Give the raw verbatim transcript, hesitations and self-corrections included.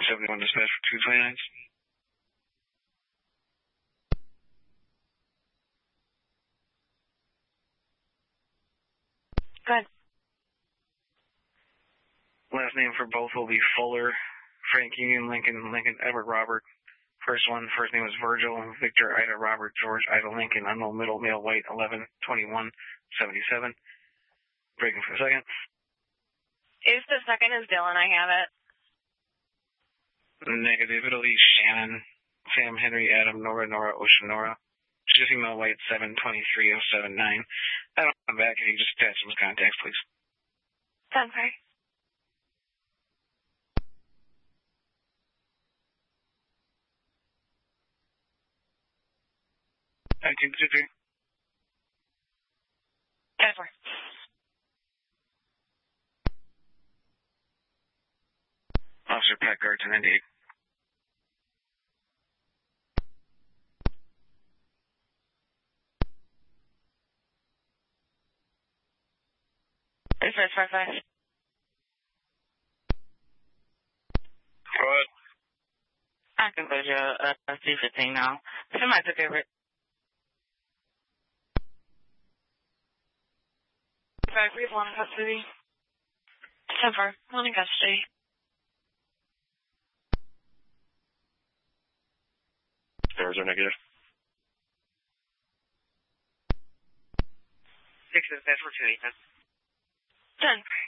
seventy-one dispatch for two twenty-nines. Good. Last name for both will be Fuller, Frank Union, Lincoln, Lincoln, Edward Robert. First one, first name is Virgil, Victor, Ida, Robert, George, Ida, Lincoln, unknown middle, male, white, eleven twenty-one seventy-seven. Breaking for the second. If the second is Dylan, I have it. Negative, it'll be Shannon, Sam, Henry, Adam, Nora, Nora, Ocean, Nora. She's female, white, seven twenty-three oh seven nine. I don't come back if you can just attach some contacts, please. Done, sorry. nineteen two three. Ten four. Officer Pat Guard to ninety-eight. Dispatch five five. Go ahead. I can go to uh, C fifteen now. Somebody took over it. Five three one custody. Ten four. One in custody. Doors are negative. Six dispatch for two eight. Done.